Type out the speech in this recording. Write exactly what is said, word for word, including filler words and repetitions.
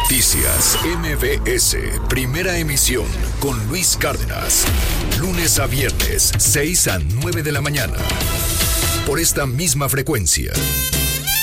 Noticias M B S, primera emisión, con Luis Cárdenas. Lunes a viernes, seis a nueve de la mañana. Por esta misma frecuencia.